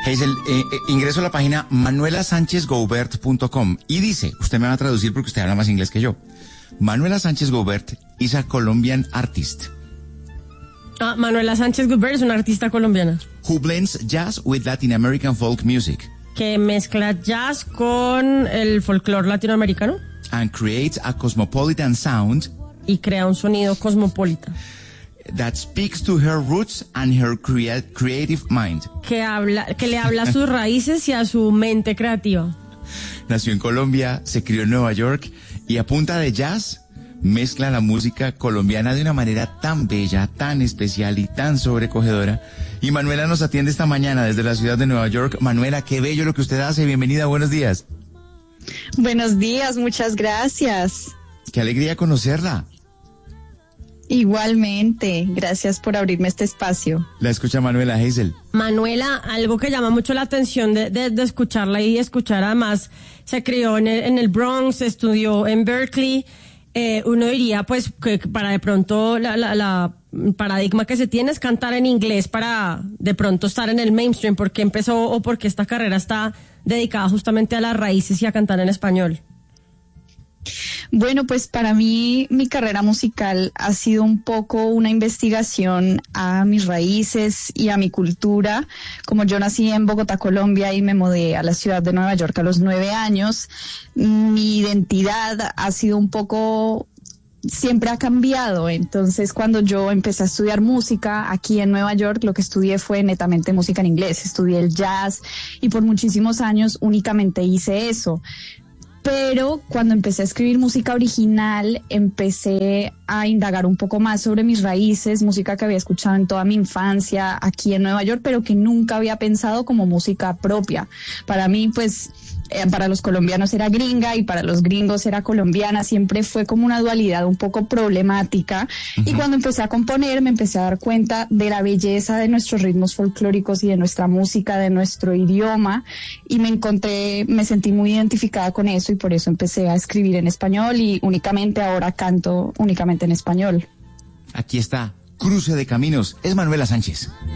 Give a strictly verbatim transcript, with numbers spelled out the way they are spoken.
Hazel, eh, eh, ingreso a la página manuela sánchez goubert punto com y dice, usted me va a traducir porque usted habla más inglés que yo. Manuela Sánchez Goubert is a Colombian artist. Ah, Manuela Sánchez Goubert es una artista colombiana. Who blends jazz with Latin American folk music. Que mezcla jazz con el folclore latinoamericano. And creates a cosmopolitan sound. Y crea un sonido cosmopolita. That speaks to her roots and her crea- creative mind. Que habla, que le habla a sus raíces y a su mente creativa. Nació en Colombia, se crió en Nueva York y a punta de jazz mezcla la música colombiana de una manera tan bella, tan especial y tan sobrecogedora. Y Manuela nos atiende esta mañana desde la ciudad de Nueva York. Manuela, qué bello lo que usted hace. Bienvenida, buenos días. Buenos días, muchas gracias. Qué alegría conocerla. Igualmente, gracias por abrirme este espacio. La escucha Manuela. Hazel. Manuela, algo que llama mucho la atención de, de, de escucharla y escuchar, además, se crió en el, en el Bronx, estudió en Berkeley. Eh, uno diría, pues, que para de pronto la, la, la paradigma que se tiene es cantar en inglés para de pronto estar en el mainstream. ¿Por qué empezó o por qué esta carrera está dedicada justamente a las raíces y a cantar en español? Bueno, pues para mí mi carrera musical ha sido un poco una investigación a mis raíces y a mi cultura. Como yo nací en Bogotá, Colombia, y me mudé a la ciudad de Nueva York a los nueve años, mi identidad ha sido un poco... siempre ha cambiado. Entonces, cuando yo empecé a estudiar música aquí en Nueva York, lo que estudié fue netamente música en inglés. Estudié el jazz y por muchísimos años únicamente hice eso. Pero cuando empecé a escribir música original, empecé a indagar un poco más sobre mis raíces, música que había escuchado en toda mi infancia aquí en Nueva York, pero que nunca había pensado como música propia. Para mí, pues, eh, para los colombianos era gringa y para los gringos era colombiana. Siempre fue como una dualidad un poco problemática. Uh-huh. Y cuando empecé a componer, me empecé a dar cuenta de la belleza de nuestros ritmos folclóricos y de nuestra música, de nuestro idioma, y me encontré, me sentí muy identificada con eso, y por eso empecé a escribir en español y únicamente ahora canto únicamente en español. Aquí está, Cruce de Caminos, es Manuela Sánchez.